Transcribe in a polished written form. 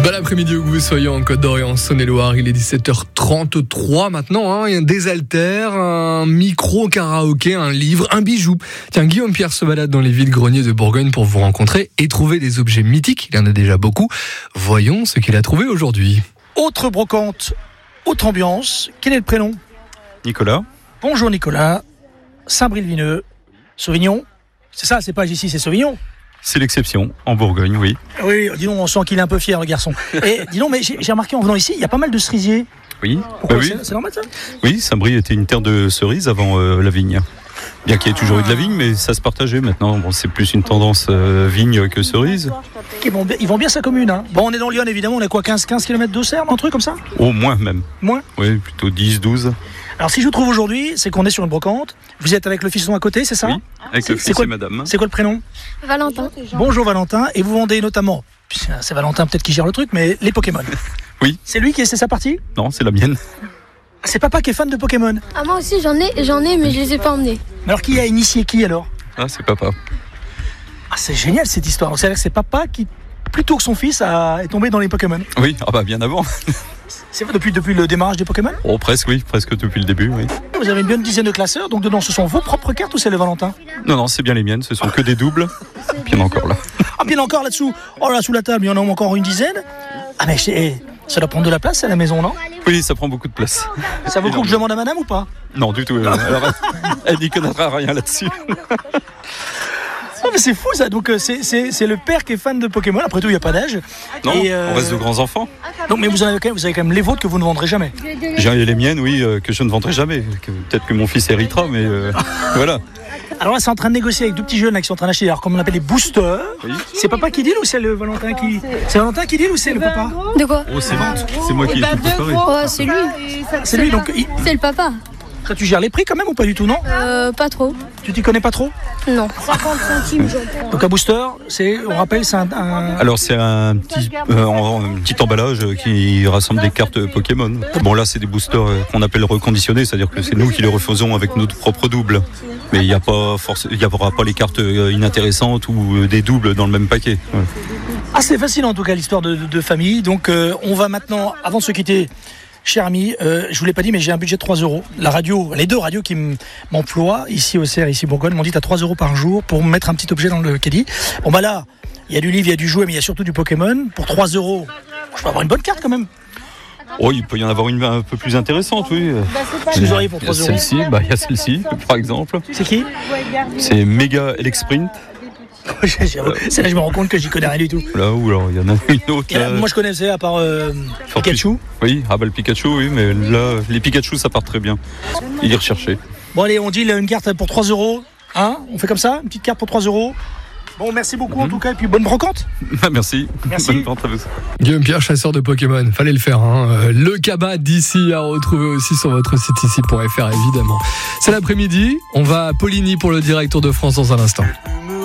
Bon après-midi où que vous soyez en Côte d'Or et en Saône-et-Loire, il est 17h33 maintenant, Il y a des haltères, un micro karaoké, un livre, un bijou. Tiens, Guillaume Pierre se balade dans les vides-greniers de Bourgogne pour vous rencontrer et trouver des objets mythiques. Il y en a déjà beaucoup. Voyons ce qu'il a trouvé aujourd'hui. Autre brocante, autre ambiance. Quel est le prénom ? Nicolas. Bonjour Nicolas. Saint-Bril-Vineux. Sauvignon. C'est ça, c'est pas ici, c'est Sauvignon. C'est l'exception, en Bourgogne, oui. Oui, dis donc, on sent qu'il est un peu fier, le garçon. Et dis donc, mais j'ai remarqué en venant ici, il y a pas mal de cerisiers. Oui. Pourquoi oui. C'est normal ça ? Oui, Saint-Brie était une terre de cerises avant la vigne. Bien qu'il y ait toujours eu de la vigne, mais ça se partageait maintenant. Bon, c'est plus une tendance vigne que cerise. Ils vont bien sa commune. Hein. Bon, on est dans Lyon, évidemment, on a quoi, 15 km d'Auxerre, un truc comme ça ? Au moins même. Moins ? Oui, plutôt 10, 12. Alors si je vous trouve aujourd'hui, c'est qu'on est sur une brocante. Vous êtes avec le fiston à côté, c'est ça ? Oui, avec le fils et madame. C'est quoi le prénom ? Valentin. Bonjour Valentin, et vous vendez notamment, c'est Valentin peut-être qui gère le truc, mais les Pokémon. Oui. C'est lui c'est sa partie ? Non, c'est la mienne. C'est papa qui est fan de Pokémon. Ah, moi aussi j'en ai, mais je les ai pas emmenés. Mais alors qui a initié qui alors ? Ah, c'est papa. Ah, c'est génial cette histoire. Donc, c'est-à-dire que c'est papa qui, plutôt que son fils, est tombé dans les Pokémon. Oui, bien avant. C'est vrai, depuis le démarrage des Pokémon ? Oh, presque depuis le début, oui. Vous avez une bonne dizaine de classeurs, donc dedans ce sont vos propres cartes ou c'est le Valentin ? Non, c'est bien les miennes, ce sont que des doubles. Puis il y en a encore là. Ah, puis il y en a encore là-dessous. Oh là, sous la table, il y en a encore une dizaine. Ah, mais ça doit prendre de la place à la maison, non ? Oui, ça prend beaucoup de place. Ça vaut le coup que je demande à madame ou pas ? Non, du tout. Alors, elle n'y connaîtra rien là-dessus. Ah, mais c'est fou ça, donc c'est le père qui est fan de Pokémon, après tout il n'y a pas d'âge. Non, on reste de grands enfants. Donc, mais vous avez quand même les vôtres que vous ne vendrez jamais. J'ai les miennes, oui, que je ne vendrai jamais. Peut-être que mon fils héritera, mais voilà. Alors là c'est en train de négocier avec deux petits jeunes là, qui sont en train d'acheter, alors comme on appelle les boosters. Oui. C'est papa qui dit ou c'est le Valentin qui... C'est Valentin qui dit ou c'est le papa ? De quoi ? Oh, c'est moi qui ai tout préparé. Ouais, c'est lui. C'est lui, donc... C'est le papa. Tu gères les prix quand même ou pas du tout, non ? Pas trop. Tu t'y connais pas trop ? Non. 50 centimes, j'en prends. Donc un booster, on rappelle, c'est un... Alors c'est un petit emballage qui rassemble des cartes Pokémon. Bon là c'est des boosters qu'on appelle reconditionnés, c'est-à-dire que c'est nous qui les refaisons avec notre propre double. Mais il n'y aura pas les cartes inintéressantes ou des doubles dans le même paquet. Ouais. Ah, c'est facile en tout cas l'histoire de famille. Donc on va maintenant, avant de se quitter... Cher ami, je vous l'ai pas dit, mais j'ai un budget de 3 €. La radio, les deux radios qui m'emploient, ici au CER, ici Bourgogne, m'ont dit à 3 € par jour pour mettre un petit objet dans le caddie. Bon bah là, il y a du livre, il y a du jouet, mais il y a surtout du Pokémon. Pour 3 €, je peux avoir une bonne carte quand même. Oh, il peut y en avoir une un peu plus intéressante, oui. Qu'est-ce que vous auriez pour 3 €? Celle-ci, il y a celle-ci, par exemple. C'est qui ? C'est Mega Elexprint. C'est là je me rends compte que j'y connais rien du tout. Là où alors il y en a une autre. Là, moi je connaissais à part Pikachu. Oui, le Pikachu, oui, mais là les Pikachu ça part très bien. Il est recherché. Bon allez, on dit une carte pour 3 €. Hein ? On fait comme ça, une petite carte pour 3 €. Bon, merci beaucoup en tout cas, et puis bonne brocante. Merci. Bonne vente à vous. Guillaume Pierre, chasseur de Pokémon, fallait le faire. Le cabas d'ici à retrouver aussi sur votre site ici.fr évidemment. C'est l'après-midi, on va à Poligny pour le direct Tour de France dans un instant.